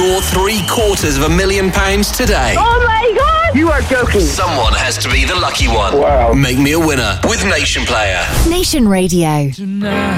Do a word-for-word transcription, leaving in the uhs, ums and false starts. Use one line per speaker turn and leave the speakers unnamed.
Score three quarters of a million pounds today.
Oh my God! You are joking.
Someone has to be the lucky one.
Wow.
Make me a winner with Nation Player.
Nation Radio.
Tonight.